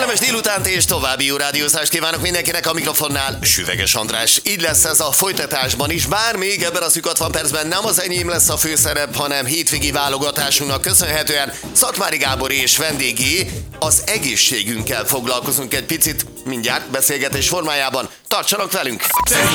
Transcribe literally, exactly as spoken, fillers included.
Kellemes délutánt és további jó rádiózást kívánok mindenkinek, a mikrofonnál Süveges András. Így lesz ez a folytatásban is, bár még ebben a szűk hatvan percben nem az enyém lesz a főszerep, hanem hétvégi válogatásunknak köszönhetően Szatmári Gábor és vendégé az egészségünkkel foglalkozunk egy picit, mindjárt beszélgetés formájában. Tartsanak velünk!